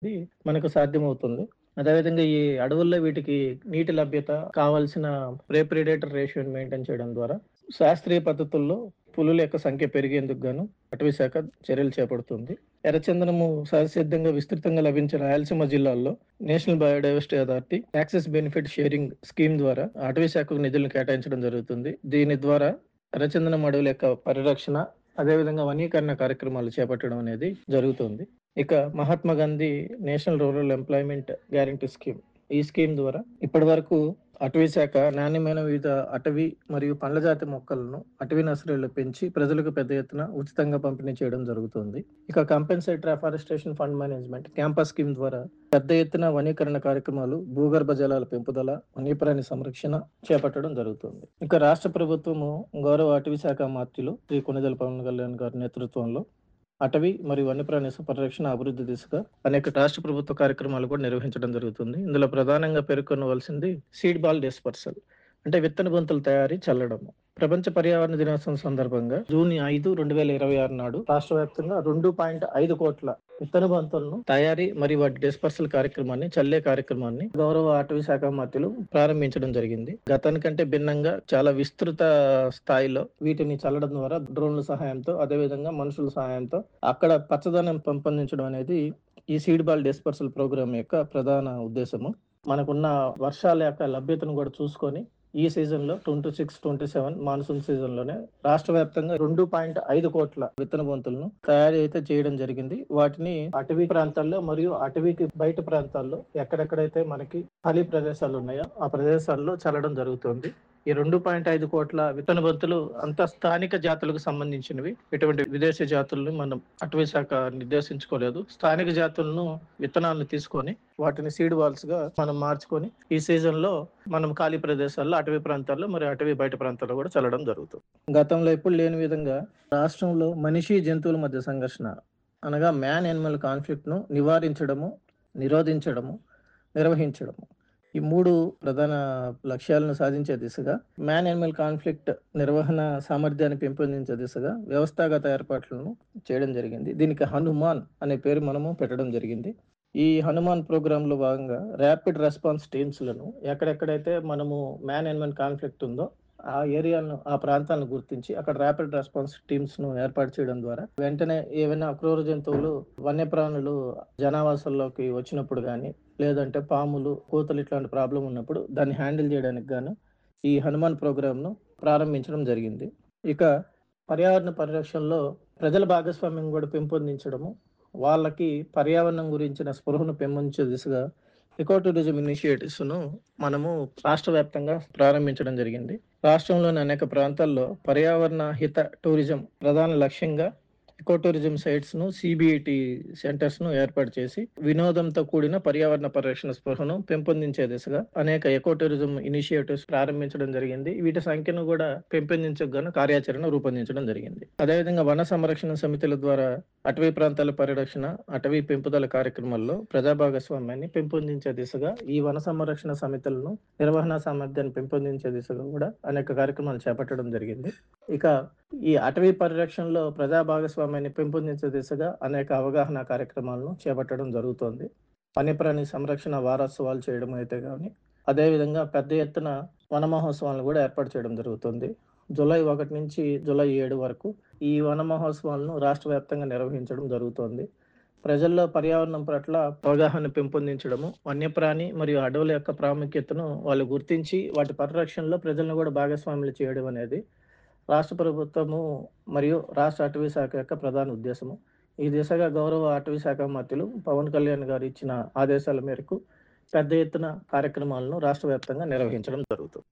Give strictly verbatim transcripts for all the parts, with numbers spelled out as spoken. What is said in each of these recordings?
ఇది మనకు సాధ్యమవుతుంది. అదేవిధంగా ఈ అడవుల్లో వీటికి నీటి లభ్యత, కావాల్సిన ప్రే ప్రిడేటర్ రేషియోని మెయింటైన్ చేయడం ద్వారా శాస్త్రీయ పద్ధతుల్లో పులుల యొక్క సంఖ్య పెరిగేందుకు గాను అటవీ శాఖ చర్యలు చేపడుతుంది. ఎర్రచందనము సహజసిద్ధంగా విస్తృతంగా లభించే రాయలసీమ జిల్లాల్లో national biodiversity authority access benefit sharing scheme ద్వారా అటవీ శాఖకు నిధులను కేటాయించడం జరుగుతుంది. దీని ద్వారా ఎర్రచందనం అడవుల యొక్క పరిరక్షణ, అదేవిధంగా వనీకరణ కార్యక్రమాలు చేపట్టడం అనేది జరుగుతుంది. ఇక Mahatma Gandhi national rural employment guarantee scheme. ఈ స్కీమ్ ద్వారా ఇప్పటి వరకు అటవీ శాఖ నాణ్యమైన వివిధ అటవీ మరియు పండ్ల జాతి మొక్కలను అటవీ నర్సరీలో పెంచి ప్రజలకు పెద్ద ఎత్తున ఉచితంగా పంపిణీ చేయడం జరుగుతుంది. ఇక compensatory afforestation fund management campus scheme ద్వారా పెద్ద ఎత్తున వనీకరణ కార్యక్రమాలు, భూగర్భ జలాల పెంపుదల, వన్యప్రాణి సంరక్షణ చేపట్టడం జరుగుతుంది. ఇక రాష్ట్ర ప్రభుత్వము గౌరవ అటవీ శాఖ మంత్రులు శ్రీ కొణిదెల పవన్ కళ్యాణ్ గారి నేతృత్వంలో అటవీ మరియు వన్యప్రాణి పరిరక్షణ అభివృద్ధి దిశగా అనేక రాష్ట్ర ప్రభుత్వ కార్యక్రమాలు కూడా నిర్వహించడం జరుగుతుంది. ఇందులో ప్రధానంగా పేర్కొనవలసింది సీడ్ బాల్ డిస్పర్సల్, అంటే విత్తన బంతుల తయారీ, చల్లడము. ప్రపంచ పర్యావరణ దినోత్సవం సందర్భంగా జూన్ ఐదు రెండు వేల ఇరవై ఆరు నాడు రాష్ట్ర వ్యాప్తంగా రెండు పాయింట్ ఐదు కోట్ల విత్తన బంతులను తయారీ మరియు వాటి డిస్పర్సల్ కార్యక్రమాన్ని, చల్లే కార్యక్రమాన్ని గౌరవ అటవీ శాఖ మంత్రులు ప్రారంభించడం జరిగింది. గతానికంటే భిన్నంగా చాలా విస్తృత స్థాయిలో వీటిని చల్లడం ద్వారా డ్రోన్ల సహాయంతో, అదేవిధంగా మనుషుల సహాయంతో అక్కడ పచ్చదనం పెంపొందించడం అనేది ఈ సీడ్ బాల్ డిస్పర్సల్ ప్రోగ్రామ్ యొక్క ప్రధాన ఉద్దేశము. మనకున్న వర్షాల యొక్క లభ్యతను కూడా చూసుకొని ఈ సీజన్ లో twenty six twenty seven monsoon season లోనే రాష్ట్ర వ్యాప్తంగా రెండు పాయింట్ ఐదు కోట్ల విత్తన బంతులను తయారీ అయితే చేయడం జరిగింది. వాటిని అటవీ ప్రాంతాల్లో మరియు అటవీకి బయట ప్రాంతాల్లో ఎక్కడెక్కడైతే మనకి ఖాళీ ప్రదేశాలు ఉన్నాయో ఆ ప్రదేశాల్లో చల్లడం జరుగుతుంది. ఈ రెండు పాయింట్ ఐదు కోట్ల విత్తన బంతులు అంతా స్థానిక జాతులకు సంబంధించినవి. ఇటువంటి విదేశీ జాతులను మనం అటవీ శాఖ నిర్దేశించుకోలేదు. స్థానిక జాతులను విత్తనాలను తీసుకొని వాటిని సీడ్ బాల్స్ గా మనం మార్చుకొని ఈ సీజన్ లో మనం ఖాళీ ప్రదేశాల్లో, అటవీ ప్రాంతాల్లో మరియు అటవీ బయట ప్రాంతాల్లో కూడా చల్లడం జరుగుతుంది. గతంలో ఎప్పుడు లేని విధంగా రాష్ట్రంలో మనిషి జంతువుల మధ్య సంఘర్షణ అనగా మ్యాన్ యానిమల్ కాన్ఫ్లిక్ట్ ను నివారించడము, నిరోధించడము, నిర్వహించడము, ఈ మూడు ప్రధాన లక్ష్యాలను సాధించే దిశగా మ్యాన్ యానిమల్ కాన్ఫ్లిక్ట్ నిర్వహణ సామర్థ్యాన్ని పెంపొందించే దిశగా వ్యవస్థాగత ఏర్పాట్లను చేయడం జరిగింది. దీనికి హనుమాన్ అనే పేరు మనము పెట్టడం జరిగింది. ఈ హనుమాన్ ప్రోగ్రామ్ లో భాగంగా ర్యాపిడ్ రెస్పాన్స్ టీమ్స్ లను ఎక్కడెక్కడైతే మనము మ్యాన్ యానిమల్ కాన్ఫ్లిక్ట్ ఉందో ఆ ఏరియాను, ఆ ప్రాంతాలను గుర్తించి అక్కడ ర్యాపిడ్ రెస్పాన్స్ టీమ్స్ ను ఏర్పాటు చేయడం ద్వారా వెంటనే ఏవైనా క్రూర జంతువులు, వన్యప్రాణులు జనావాసాల్లోకి వచ్చినప్పుడు కానీ, లేదంటే పాములు, కోతలు ఇట్లాంటి ప్రాబ్లం ఉన్నప్పుడు దాన్ని హ్యాండిల్ చేయడానికి గాను ఈ హనుమాన్ ప్రోగ్రామ్ ను ప్రారంభించడం జరిగింది. ఇక పర్యావరణ పరిరక్షణలో ప్రజల భాగస్వామ్యం కూడా పెంపొందించడము, వాళ్ళకి పర్యావరణం గురించిన స్పృహను పెంపొందించే దిశగా ఎకో టూరిజం ఇనిషియేటివ్స్ ను మనము రాష్ట్ర వ్యాప్తంగా ప్రారంభించడం జరిగింది. రాష్ట్రంలోని అనేక ప్రాంతాల్లో పర్యావరణ హిత టూరిజం ప్రధాన లక్ష్యంగా ఎకో టూరిజం సైట్స్ ను, సిబిఐటి సెంటర్స్ ను ఏర్పాటు చేసి వినోదంతో కూడిన పర్యావరణ పరిరక్షణ స్పృహను పెంపొందించే దిశగా అనేక ఎకో టూరిజం ఇనిషియేటివ్స్ ప్రారంభించడం జరిగింది. వీటి సంఖ్యను కూడా పెంపొందించగాను కార్యాచరణ రూపొందించడం జరిగింది. అదేవిధంగా వన సంరక్షణ సమితుల ద్వారా అటవీ ప్రాంతాల పరిరక్షణ, అటవీ పెంపుదల కార్యక్రమాల్లో ప్రజా భాగస్వామ్యాన్ని పెంపొందించే దిశగా ఈ వన సంరక్షణ సమితులను నిర్వహణ సామర్థ్యాన్ని పెంపొందించే దిశగా కూడా అనేక కార్యక్రమాలు చేపట్టడం జరిగింది. ఇక ఈ అటవీ పరిరక్షణలో ప్రజా భాగస్వామ్యాన్ని పెంపొందించే దిశగా అనేక అవగాహన కార్యక్రమాలను చేపట్టడం జరుగుతోంది. వన్యప్రాణి సంరక్షణ వారోత్సవాలు చేయడం అయితే కానీ, అదేవిధంగా పెద్ద ఎత్తున వన మహోత్సవాలను కూడా ఏర్పాటు చేయడం జరుగుతుంది. జూలై ఒకటి నుంచి జూలై ఏడు వరకు ఈ వన మహోత్సవాలను రాష్ట్ర వ్యాప్తంగా నిర్వహించడం జరుగుతోంది. ప్రజల్లో పర్యావరణం పట్ల అవగాహన పెంపొందించడము, వన్యప్రాణి మరియు అడవుల యొక్క ప్రాముఖ్యతను వాళ్ళు గుర్తించి వాటి పరిరక్షణలో ప్రజలను కూడా భాగస్వాములు చేయడం అనేది రాష్ట్ర ప్రభుత్వము మరియు రాష్ట్ర అటవీ శాఖ యొక్క ప్రధాన ఉద్దేశము. ఈ దిశగా గౌరవ అటవీ శాఖ మంత్రులు పవన్ కళ్యాణ్ గారు ఇచ్చిన ఆదేశాల మేరకు పెద్ద ఎత్తున కార్యక్రమాలను రాష్ట్ర వ్యాప్తంగా నిర్వహించడం జరుగుతుంది.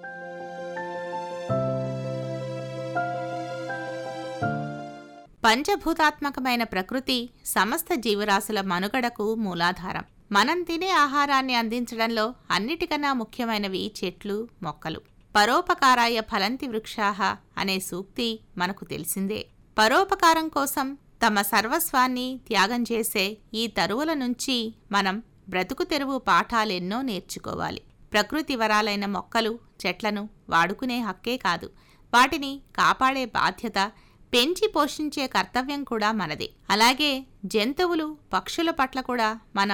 పంచభూతాత్మకమైన ప్రకృతి సమస్త జీవరాశుల మనుగడకు మూలాధారం. మనం తినే ఆహారాన్ని అందించడంలో అన్నిటికన్నా ముఖ్యమైనవి చెట్లు, మొక్కలు. పరోపకారాయ ఫలంతి వృక్షాః అనే సూక్తి మనకు తెలిసిందే. పరోపకారం కోసం తమ సర్వస్వాన్ని త్యాగం చేసే ఈ తరువుల నుంచి మనం బ్రతుకు తెరువు పాఠాలెన్నో నేర్చుకోవాలి. ప్రకృతి వరాలైన మొక్కలు, చెట్లను వాడుకునే హక్కే కాదు, వాటిని కాపాడే బాధ్యత, పెంచి పోషించే కర్తవ్యం కూడా మనదే. అలాగే జంతువులు, పక్షుల పట్ల కూడా మనం